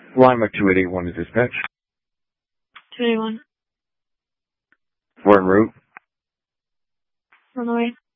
Lima 2881 to dispatch. 281. We're en route. On the way.